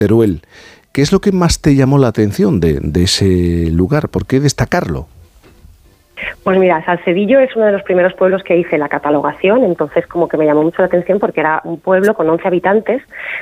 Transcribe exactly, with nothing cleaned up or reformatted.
Teruel. ¿Qué es lo que más te llamó la atención de, de ese lugar? ¿Por qué destacarlo? Pues mira, Salcedillo es uno de los primeros pueblos que hice la catalogación, entonces como que me llamó mucho la atención porque era un pueblo con once habitantes,